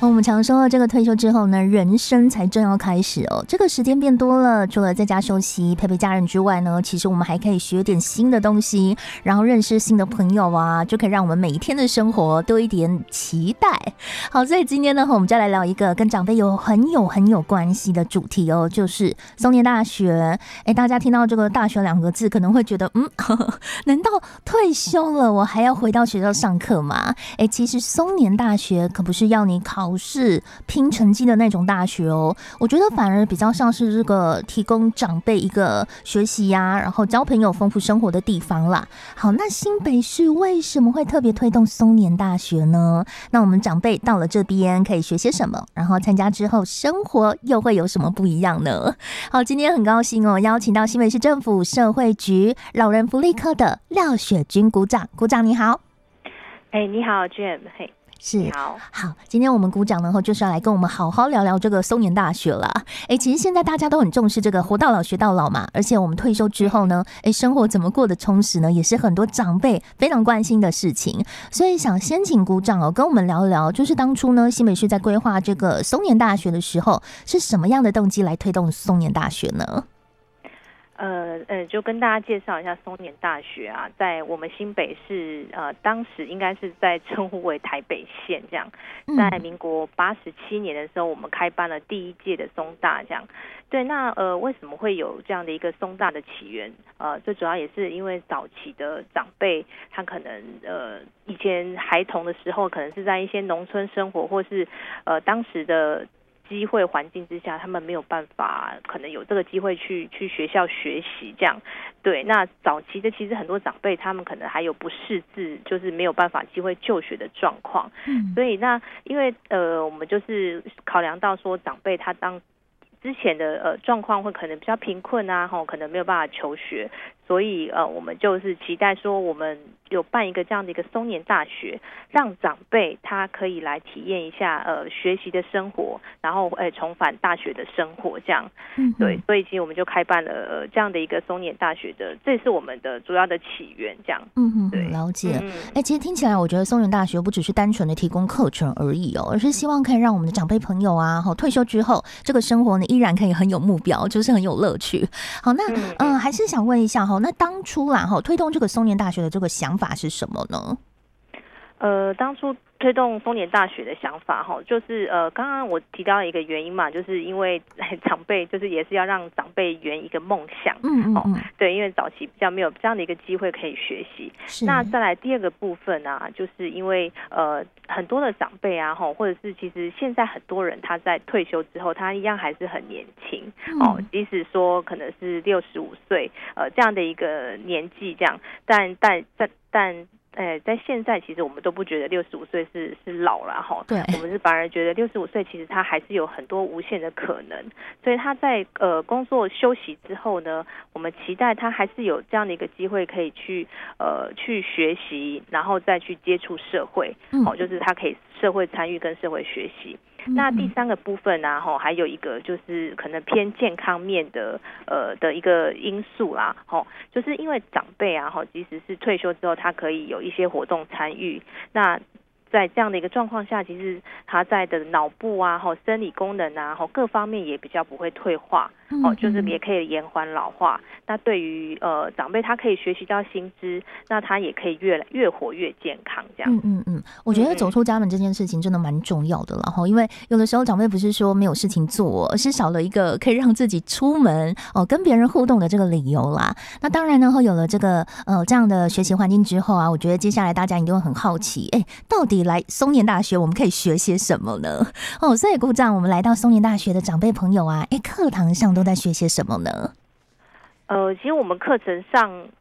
我们常说这个退休之后呢，人生才正要开始哦。这个时间变多了，除了在家休息陪陪家人之外呢，其实我们还可以学点新的东西，然后认识新的朋友啊，就可以让我们每一天的生活多一点期待。好，所以今天呢，我们就来聊一个跟长辈很有关系的主题哦，就是松年大学。大家听到这个大学2个字，可能会觉得难道退休了我还要回到学校上课吗？其实松年大学可不是要你考试拼成绩的那种大学哦，我觉得反而比较像是这个提供长辈一个学习呀，然后交朋友、丰富生活的地方啦。好，那新北市为什么会特别推动松年大学呢？那我们长辈到了这边可以学些什么？然后参加之后生活又会有什么不一样呢？好，今天很高兴哦，邀请到新北市政府社会局老人福利科的廖雪君股长，股长你好。 你好 Jim， 嘿。 是，好，今天我们股长呢，就是要来跟我们好好聊聊这个松年大学啦。其实现在大家都很重视这个活到老学到老嘛，而且我们退休之后呢，生活怎么过得充实呢，也是很多长辈非常关心的事情。所以想先请股长跟我们聊聊，就是当初呢，新北市在规划这个松年大学的时候，是什么样的动机来推动松年大学呢？ 就跟大家介绍一下松年大学啊，在我们新北市当时应该是在称呼为台北县这样，在民国87年的时候，我们开办了第1届的松大这样。对，那为什么会有这样的一个松大的起源？最主要也是因为早期的长辈，他可能以前孩童的时候，可能是在一些农村生活，或是当时的机会环境之下，他们没有办法可能有这个机会去学校学习这样。对，那早期的其实很多长辈他们可能还有不识字，就是没有办法机会就学的状况。所以那因为我们就是考量到说长辈他之前的状况会可能比较贫困啊，可能没有办法求学，所以我们就是期待说我们有办一个这样的一个松年大学，让长辈他可以来体验一下学习的生活，然后重返大学的生活这样。对，所以其实我们就开办了这样的一个松年大学的，这是我们的主要的起源这样。 对，了解。其实听起来我觉得松年大学不只是单纯的提供课程而已哦，而是希望可以让我们的长辈朋友啊，退休之后这个生活呢依然可以很有目标，就是很有乐趣。好，那还是想问一下那当初啦推动这个松年大学的这个想法是什么呢？ 当初推动松年大学的想法就是刚刚我提到一个原因嘛，就是因为长辈就是也是要让长辈圆一个梦想。对，因为早期比较没有这样的一个机会可以学习。那再来第2个部分啊，就是因为很多的长辈啊或者是其实现在很多人他在退休之后，他一样还是很年轻即使说可能是65岁这样的一个年纪这样，但在现在其实我们都不觉得65岁是老了对， 我们是反而觉得65岁其实他还是有很多无限的可能，所以他在工作休息之后呢，我们期待他还是有这样的一个机会可以去学习，然后再去接触社会就是他可以社会参与跟社会学习。那第3个部分啊还有一个就是可能偏健康面的一个因素啦就是因为长辈啊即使是退休之后，他可以有一些活动参与，那在这样的一个状况下，其实他在的脑部啊生理功能啊各方面也比较不会退化就是也可以延缓老化。那对于长辈他可以学习到新知，那他也可以越活越健康这样。 我觉得走出家门这件事情真的蛮重要的啦因为有的时候长辈不是说没有事情做，而是少了一个可以让自己出门跟别人互动的这个理由啦。那当然呢有了这个这样的学习环境之后啊，我觉得接下来大家一定会很好奇到底来松年大学我们可以学些什么呢所以股长，我们来到松年大学的长辈朋友啊课堂上都在学些什么呢？ 其实我们课程上